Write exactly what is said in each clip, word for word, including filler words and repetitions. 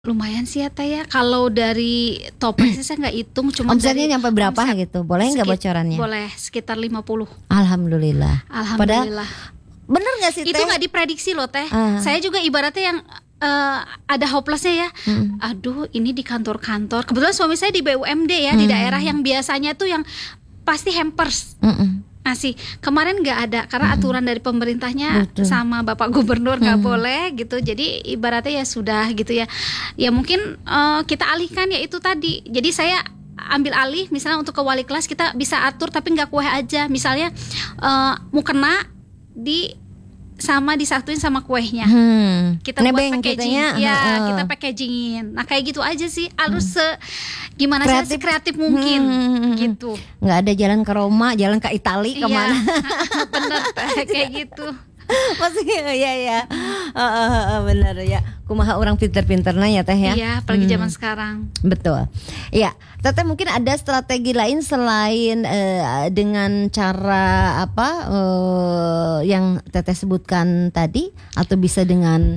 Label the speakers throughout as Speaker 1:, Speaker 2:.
Speaker 1: Lumayan sih ya Teh ya. Kalau dari toplesnya saya nggak hitung, cuma
Speaker 2: Omsetnya
Speaker 1: dari
Speaker 2: nyampe berapa
Speaker 1: omset
Speaker 2: gitu? Boleh nggak
Speaker 1: sekit-
Speaker 2: bocorannya?
Speaker 1: Boleh, sekitar lima puluh.
Speaker 2: Alhamdulillah.
Speaker 1: Alhamdulillah.
Speaker 2: Bener nggak sih Teh?
Speaker 1: Itu nggak diprediksi loh Teh.
Speaker 2: Ah.
Speaker 1: Saya juga ibaratnya yang eh, ada hopelessnya ya.
Speaker 2: Hmm.
Speaker 1: Aduh, ini di kantor-kantor. Kebetulan suami saya di B U M D ya, di
Speaker 2: Hmm.
Speaker 1: daerah yang biasanya tuh yang pasti hampers.
Speaker 2: Mm-mm.
Speaker 1: Ngasih kemarin nggak ada karena aturan dari pemerintahnya
Speaker 2: Betul.
Speaker 1: sama Bapak Gubernur nggak
Speaker 2: Hmm.
Speaker 1: boleh gitu. Jadi ibaratnya ya sudah gitu ya. Ya mungkin eh, kita alihkan ya itu tadi. Jadi saya ambil alih misalnya untuk ke wali kelas kita bisa atur tapi nggak kue aja. Misalnya eh, mau kena di sama disatuin sama kuehnya.
Speaker 2: Hmm.
Speaker 1: Kita
Speaker 2: Nebeng
Speaker 1: buat packaging,
Speaker 2: kitanya,
Speaker 1: ya
Speaker 2: heeh.
Speaker 1: kita packagingin. Nah kayak gitu aja sih, harus se gimana sih
Speaker 2: Kreatif.
Speaker 1: kreatif mungkin
Speaker 2: Hmm.
Speaker 1: gitu.
Speaker 2: Nggak ada jalan ke Roma, jalan ke Itali kemana?
Speaker 1: Iya, bener Teh, kayak gitu.
Speaker 2: Maksudnya ya ya, Heeh, heeh, bener ya. Kumaha orang pinter-pinter nanya Teh ya.
Speaker 1: Iya, apalagi
Speaker 2: Hmm.
Speaker 1: zaman sekarang.
Speaker 2: Betul. Iya, Teteh mungkin ada strategi lain selain eh, dengan cara apa eh, yang Teteh sebutkan tadi, atau bisa dengan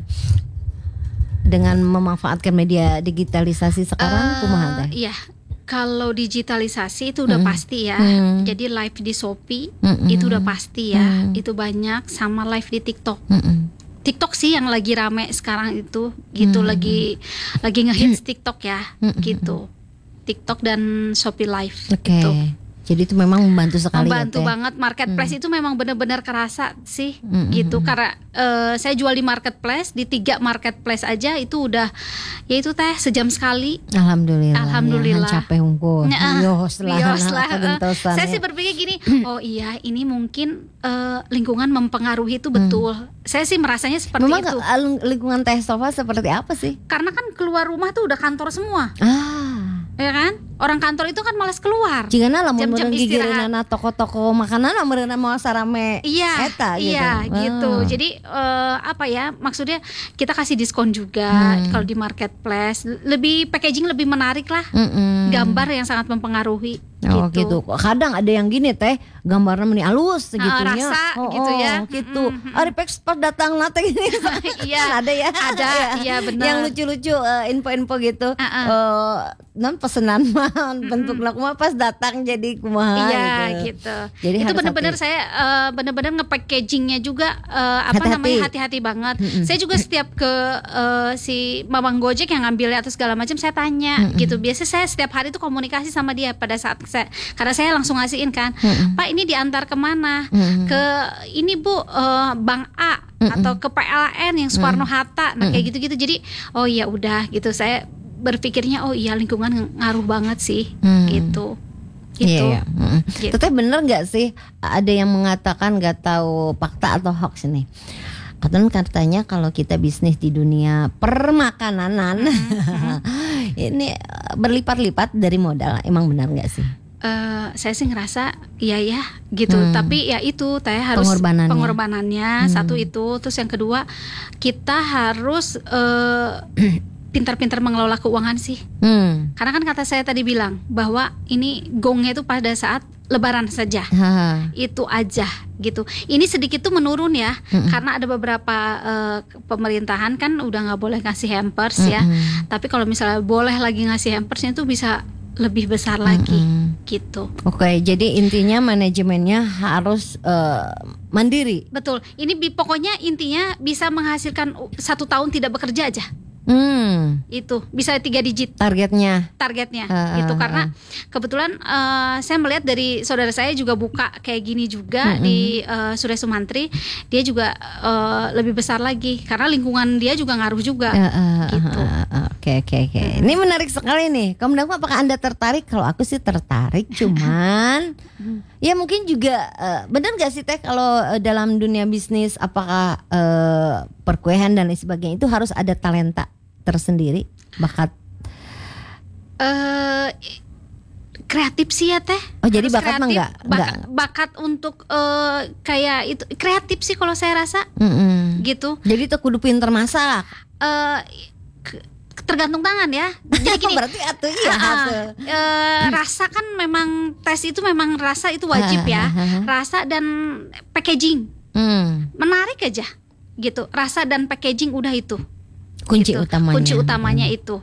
Speaker 2: dengan memanfaatkan media digitalisasi sekarang,
Speaker 1: Eh,
Speaker 2: kumaha Teh?
Speaker 1: Iya, kalau digitalisasi itu udah
Speaker 2: Mm-mm.
Speaker 1: pasti ya.
Speaker 2: Mm.
Speaker 1: Jadi live di Shopee
Speaker 2: Mm-mm.
Speaker 1: itu udah pasti ya.
Speaker 2: Mm.
Speaker 1: Itu banyak, sama live di TikTok.
Speaker 2: Mm-mm.
Speaker 1: TikTok sih yang lagi rame sekarang itu, gitu
Speaker 2: Hmm.
Speaker 1: lagi lagi ngehits TikTok ya,
Speaker 2: Hmm.
Speaker 1: gitu. TikTok dan Shopee Live.
Speaker 2: Oke.
Speaker 1: Gitu.
Speaker 2: Jadi itu memang membantu sekali
Speaker 1: Membantu
Speaker 2: ya Teh.
Speaker 1: banget marketplace itu memang benar-benar kerasa sih,
Speaker 2: Hmm,
Speaker 1: gitu.
Speaker 2: hmm,
Speaker 1: Karena eh, saya jual di marketplace, di tiga marketplace aja itu udah, ya itu Teh sejam sekali.
Speaker 2: Alhamdulillah.
Speaker 1: Alhamdulillah.
Speaker 2: Ya, capek hungkul.
Speaker 1: Nah,
Speaker 2: Yos lah.
Speaker 1: Yos lah.
Speaker 2: kegentosan
Speaker 1: Saya
Speaker 2: ya.
Speaker 1: sih berpikir gini, oh iya ini mungkin eh, lingkungan mempengaruhi itu betul. Saya sih merasanya seperti
Speaker 2: Memang
Speaker 1: itu.
Speaker 2: ke- lingkungan Teh Sofa seperti apa sih?
Speaker 1: Karena kan keluar rumah tuh udah kantor semua,
Speaker 2: Ah.
Speaker 1: ya kan? Orang kantor itu kan malas keluar.
Speaker 2: Jigana lamun
Speaker 1: Jam-jam
Speaker 2: meureun
Speaker 1: istirahat.
Speaker 2: gigireunana toko-toko makanan meureun mau sarame
Speaker 1: Iya,
Speaker 2: eta gitu.
Speaker 1: iya gitu.
Speaker 2: Ah.
Speaker 1: Jadi eh, apa ya? Maksudnya kita kasih diskon juga
Speaker 2: Hmm.
Speaker 1: kalau di marketplace. Lebih packaging lebih menarik lah.
Speaker 2: Mm-mm.
Speaker 1: Gambar yang sangat mempengaruhi.
Speaker 2: Oh gitu. Kadang ada yang gini Teh, gambarnya meni alus segitunya.
Speaker 1: rasa
Speaker 2: oh,
Speaker 1: gitu
Speaker 2: oh,
Speaker 1: ya.
Speaker 2: Gitu.
Speaker 1: Mm-mm.
Speaker 2: Ari pek pas datang nate gini.
Speaker 1: Iya.
Speaker 2: Ada ya.
Speaker 1: Ada, iya benar.
Speaker 2: Yang lucu-lucu eh, info-info gitu.
Speaker 1: Uh-uh.
Speaker 2: Eh, non pesenan mah bentuknya kumaha pas datang jadi kumaha
Speaker 1: Iya
Speaker 2: gitu.
Speaker 1: gitu.
Speaker 2: Jadi
Speaker 1: itu
Speaker 2: harus
Speaker 1: benar-benar
Speaker 2: hati.
Speaker 1: saya eh, benar-benar nge-packagingnya juga eh, apa
Speaker 2: Hati-hati.
Speaker 1: namanya hati-hati banget. Saya juga setiap ke eh, si Mamang Gojek yang ngambilnya atau segala macam saya tanya gitu. Biasanya saya setiap hari itu komunikasi sama dia pada saat saya, karena saya langsung ngasihin kan, Pak ini diantar kemana?
Speaker 2: Mm-mm.
Speaker 1: Ke ini Bu eh, Bank A atau ke P L N yang Soekarno Hatta. Nah kayak gitu-gitu. Jadi oh ya udah gitu, saya berpikirnya oh iya lingkungan ngaruh banget sih
Speaker 2: Hmm.
Speaker 1: gitu.
Speaker 2: Iya,
Speaker 1: Gitu.
Speaker 2: iya. Mm-mm.
Speaker 1: Gitu.
Speaker 2: Teteh bener nggak sih ada yang mengatakan, nggak tahu fakta atau hoax ini? Katanya katanya kalau kita bisnis di dunia permakananan ini eh, berlipat-lipat dari modal. Emang benar nggak sih?
Speaker 1: Eh, saya sih ngerasa iya ya gitu,
Speaker 2: Hmm.
Speaker 1: tapi ya itu Teh harus
Speaker 2: Pengorbanannya.
Speaker 1: pengorbanannya satu itu, terus yang kedua kita harus eh, pintar-pintar mengelola keuangan sih,
Speaker 2: Hmm.
Speaker 1: karena kan kata saya tadi bilang bahwa ini gongnya itu pada saat Lebaran saja.
Speaker 2: Ha.
Speaker 1: Itu aja gitu. Ini sedikit tuh menurun ya,
Speaker 2: Mm-mm.
Speaker 1: karena ada beberapa eh, pemerintahan kan udah nggak boleh ngasih hampers ya.
Speaker 2: Mm-mm.
Speaker 1: Tapi kalau misalnya boleh lagi ngasih hampersnya itu bisa lebih besar lagi
Speaker 2: Mm-mm.
Speaker 1: gitu.
Speaker 2: Oke, jadi intinya manajemennya harus eh, mandiri.
Speaker 1: Betul. Ini bi- pokoknya intinya bisa menghasilkan u- satu tahun tidak bekerja aja.
Speaker 2: Hmm.
Speaker 1: Itu bisa tiga digit
Speaker 2: Targetnya.
Speaker 1: targetnya
Speaker 2: Ah,
Speaker 1: gitu,
Speaker 2: ah,
Speaker 1: karena
Speaker 2: ah.
Speaker 1: kebetulan eh, saya melihat dari saudara saya juga buka kayak gini juga
Speaker 2: Mm-mm.
Speaker 1: di eh, Surya Sumantri, dia juga eh, lebih besar lagi karena lingkungan dia juga ngaruh juga.
Speaker 2: Eh, eh,
Speaker 1: Gitu.
Speaker 2: eh, eh, eh, Oke oke oke. Ini menarik sekali nih. Kamu apakah Anda tertarik? Kalau aku sih tertarik, cuman ya mungkin juga eh, benar nggak sih Teh kalau eh, dalam dunia bisnis, apakah eh, perkuehan dan lain sebagainya itu harus ada talenta tersendiri, bakat?
Speaker 1: Eh, kreatif sih ya Teh.
Speaker 2: Oh, jadi
Speaker 1: Harus
Speaker 2: bakat mah
Speaker 1: kreatif.
Speaker 2: nggak-
Speaker 1: bakat,
Speaker 2: nggak-
Speaker 1: bakat untuk eh, kayak itu kreatif sih kalau saya rasa
Speaker 2: Mm-mm.
Speaker 1: gitu.
Speaker 2: Jadi itu kudu pinter masak.
Speaker 1: Eh, ke- tergantung tangan ya. Jadi gini.
Speaker 2: Berarti atuh iya
Speaker 1: Ah,
Speaker 2: atuh.
Speaker 1: eh, rasa kan memang tes itu memang rasa itu wajib ya.
Speaker 2: Ah, ah, ah.
Speaker 1: Rasa dan packaging
Speaker 2: Hmm.
Speaker 1: menarik aja gitu. Rasa dan packaging udah itu.
Speaker 2: Kunci
Speaker 1: gitu.
Speaker 2: utamanya.
Speaker 1: Kunci utamanya itu